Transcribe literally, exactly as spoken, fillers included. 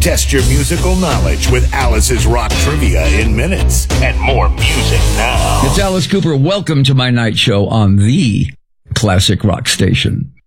Test your musical knowledge with Alice's Rock Trivia in minutes. And more music now. It's Alice Cooper. Welcome to my night show on the Classic Rock Station.